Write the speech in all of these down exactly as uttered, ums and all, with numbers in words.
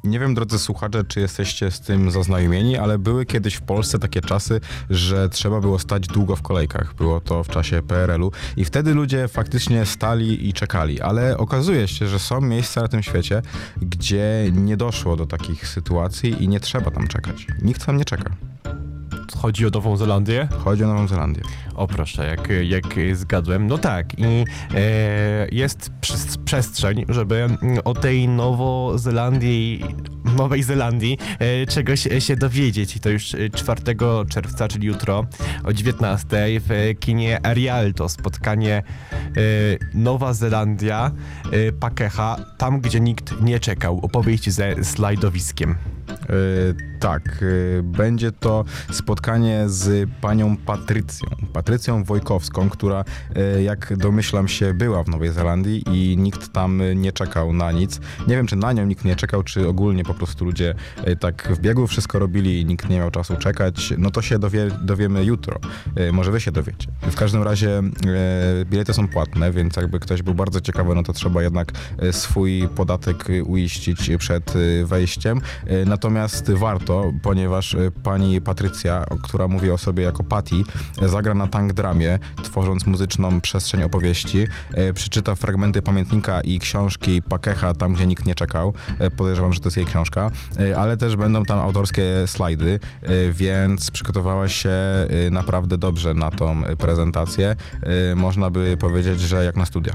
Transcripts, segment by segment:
Nie wiem, drodzy słuchacze, czy jesteście z tym zaznajomieni, ale były kiedyś w Polsce takie czasy, że trzeba było stać długo w kolejkach. Było to w czasie P R L-u i wtedy ludzie faktycznie stali i czekali, ale okazuje się, że są miejsca na tym świecie, gdzie nie doszło do takich sytuacji i nie trzeba tam czekać. Nikt tam nie czeka. Chodzi o Nową Zelandię? Chodzi o Nową Zelandię. O proszę, jak, jak zgadłem. No tak, i e, jest przes- przestrzeń, żeby o tej Nowozelandii, Nowej Zelandii e, czegoś się dowiedzieć. I to już czwartego czerwca, czyli jutro o dziewiętnastej w kinie Rialto. Spotkanie e, Nowa Zelandia, e, Pakeha, tam gdzie nikt nie czekał. Opowieść ze slajdowiskiem. Yy, tak, yy, będzie to spotkanie z panią Patrycją, Patrycją Wojkowską, która, yy, jak domyślam się, była w Nowej Zelandii i nikt tam nie czekał na nic. Nie wiem, czy na nią nikt nie czekał, czy ogólnie po prostu ludzie yy, tak w biegu wszystko robili i nikt nie miał czasu czekać. No to się dowie, dowiemy jutro. Yy, może wy się dowiecie. W każdym razie yy, bilety są płatne, więc jakby ktoś był bardzo ciekawy, no to trzeba jednak yy, swój podatek uiścić przed yy, wejściem. Yy, Natomiast warto, ponieważ pani Patrycja, która mówi o sobie jako Patty, zagra na tank dramie, tworząc muzyczną przestrzeń opowieści, przeczyta fragmenty pamiętnika i książki Pakeha, tam gdzie nikt nie czekał. Podejrzewam, że to jest jej książka, ale też będą tam autorskie slajdy, więc przygotowała się naprawdę dobrze na tą prezentację. Można by powiedzieć, że jak na studia.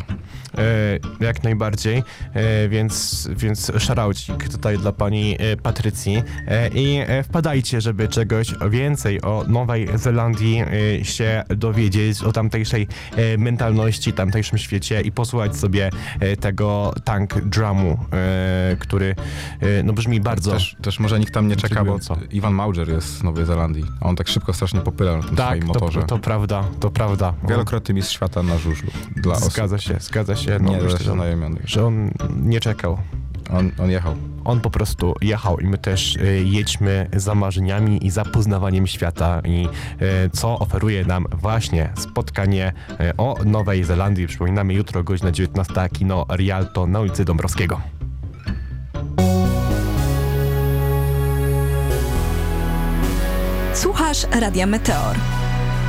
E, jak najbardziej, e, więc, więc szaraucik tutaj dla pani e, Patrycji e, i e, wpadajcie, żeby czegoś więcej o Nowej Zelandii e, się dowiedzieć, o tamtejszej e, mentalności, tamtejszym świecie i posłuchać sobie e, tego tank drumu, e, który e, no brzmi bardzo... Też, też może nikt tam nie czeka, bo co? Iwan Mauger jest z Nowej Zelandii, a on tak szybko strasznie popyla na tym tak, swoim motorze. To, to prawda, to prawda. Wielokrotny mistrz świata na żużlu. Dla osób. Zgadza się, zgadza się. No, Nie, myślę, że, że, że on nie czekał. On, on jechał. On po prostu jechał i my też y, jedźmy za marzeniami i za poznawaniem świata i y, co oferuje nam właśnie spotkanie y, o Nowej Zelandii. Przypominamy, jutro godzina dziewiętnasta, kino Rialto na ulicy Dąbrowskiego. Słuchasz Radia Meteor.